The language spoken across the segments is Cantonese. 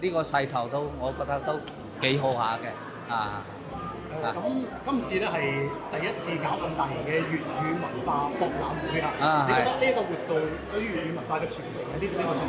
呢個勢頭都我覺得都幾好下嘅咁今次咧係第一次搞咁大型嘅粵語文化博覽會啊！你覺得呢一個活動對於粵語文化嘅傳承有啲咩個作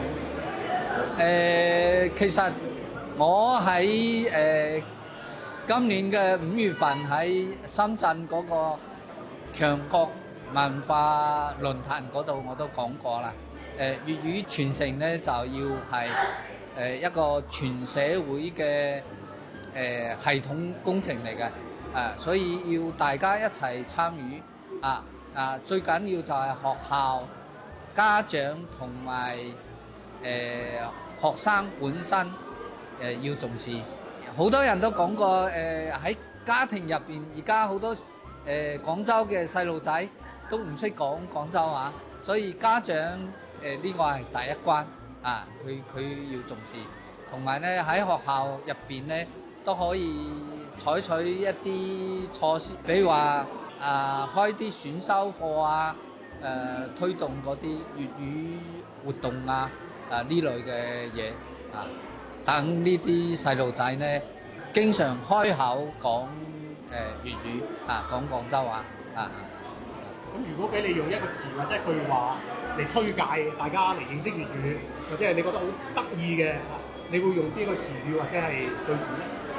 用？ 其實我喺今年嘅5月份喺深圳嗰個強國文化論壇嗰度我都講過啦。粵語傳承咧就要係一個全社會嘅系統工程嚟嘅，所以要大家一齊參與最緊要就係學校、家長同埋學生本身要重視。好多人都講過喺家庭入邊，而家好多廣州嘅細路仔都唔識講廣州話，所以家長呢個係第一關佢要重視。同埋咧喺學校入邊咧都可以採取一啲措施，比如話開啲選修課推動嗰啲粵語活動呢類嘅嘢等呢啲細路仔咧經常開口講粵語講廣州話咁如果俾你用一個詞或者一句話嚟推介大家嚟認識粵語，或者係你覺得好得意嘅，你會用邊個詞語或者係句子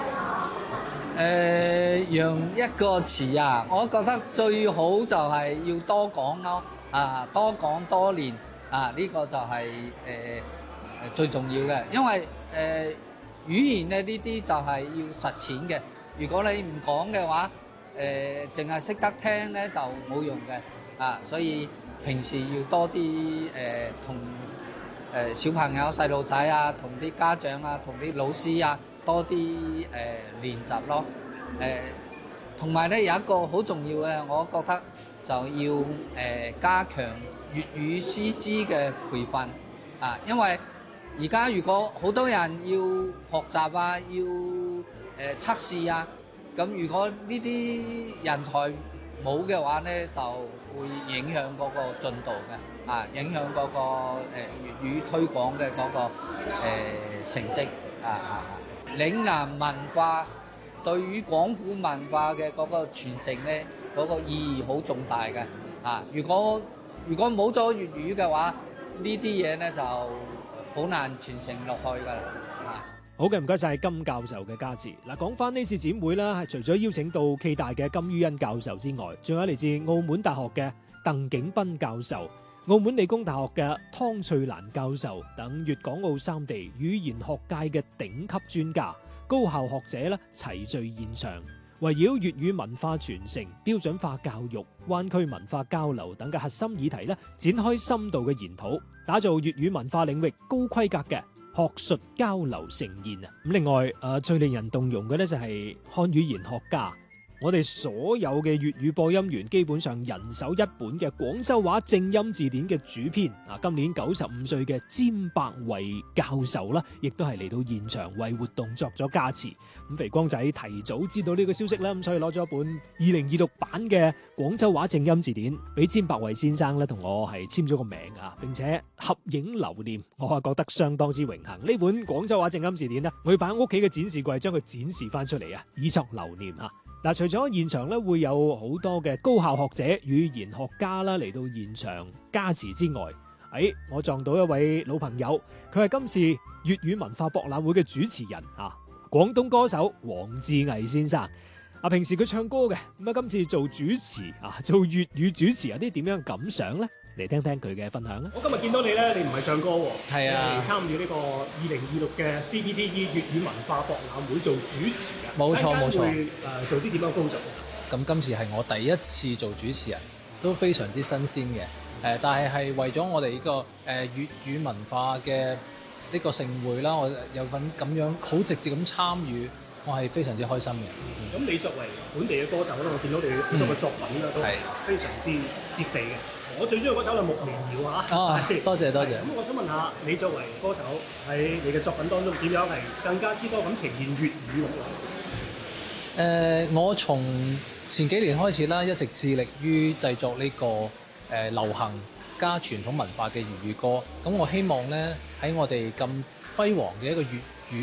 咧？ 用一個詞我覺得最好就係要多講咯，多講多練呢個就係最重要嘅，因為語言咧呢啲就係要實踐嘅。如果你唔講嘅話，淨係識得聽咧就冇用嘅，所以平時要多啲同小朋友細路仔同啲家長同啲老師多啲練習咯。同埋咧有一個好重要嘅，我覺得就要加強粵語師資嘅培訓因為而家如果好多人要學習要測試咁如果呢啲人才冇嘅話咧，就會影響嗰個進度嘅影響嗰個粵語推廣嘅嗰個成績嶺南文化對於廣府文化嘅嗰個傳承咧，嗰個意義好重大嘅如果冇咗粵語嘅話，呢啲嘢咧就好難傳承落去㗎啦。 好嘅，唔該晒金教授嘅加持。講翻呢次展會啦，係除咗邀請到暨大嘅金于欣教授之外，仲有嚟自澳門大學嘅鄧景斌教授、澳門理工大學嘅湯翠蘭教授等粵港澳三地語言學界嘅頂級專家、高校學者啦齊聚現場，圍繞粵語文化傳承、標準化教育、灣區文化交流等嘅核心議題咧，展開深度嘅研討，打造粵語文化領域高規格嘅學術交流盛宴咁另外最令人動容嘅咧就係漢語言學家，我哋所有嘅粵語播音員基本上人手一本嘅廣州話正音字典嘅主編今年95歲嘅詹伯維教授啦，亦都係嚟到現場為活動作咗加持。咁肥光仔提早知道呢個消息啦，咁所以攞咗一本2026版嘅廣州話正音字典俾詹伯維先生咧，同我係簽咗個名並且合影留念，我係覺得相當之榮幸。呢本廣州話正音字典咧，我要擺喺屋企嘅展示櫃，將佢展示翻出嚟以作留念除咗現場咧會有好多嘅高校學者、語言學家啦嚟到現場加持之外，我撞到一位老朋友，佢係今次粵語文化博覽會嘅主持人廣東歌手黃志毅先生。平時佢唱歌嘅，今次做主持做粵語主持有啲點樣感想呢？嚟聽聽佢嘅分享啦。 我今日見到你咧，你唔係唱歌喎， 係嚟參與呢個2026嘅 CPTE 粵語文化博覽會做主持冇錯冇錯。 會做啲點樣工作？ 咁今次係我第一次做主持人，都非常之新鮮嘅。但係為咗我哋呢個粵語文化嘅呢個盛會啦，我有份咁樣好直接咁參與，我係非常之開心嘅。 咁你作為本地嘅歌手咧，我見到你好多嘅作品都係非常之接地嘅。我最中意嗰首係《木棉謠》 多謝多謝。 咁我想問下，你作為歌手喺你嘅作品當中點樣係更加之多咁呈現粵語落嚟？ 我從前幾年開始啦，一直致力於製作呢個流行加傳統文化嘅粵語歌。咁我希望咧喺我哋咁輝煌嘅一個粵